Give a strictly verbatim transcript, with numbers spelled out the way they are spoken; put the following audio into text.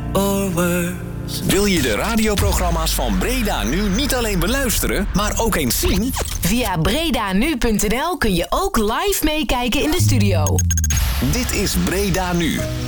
or worse. Wil je de radioprogramma's van Breda Nu niet alleen beluisteren, maar ook eens zien? Via bredanu punt n l kun je ook live meekijken in de studio. Dit is Breda Nu.